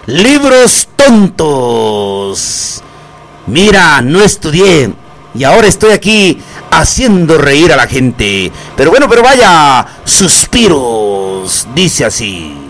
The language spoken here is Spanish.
Libros tontos. Mira, no estudié y ahora estoy aquí haciendo reír a la gente. Pero bueno, pero vaya, suspiros. Dice así.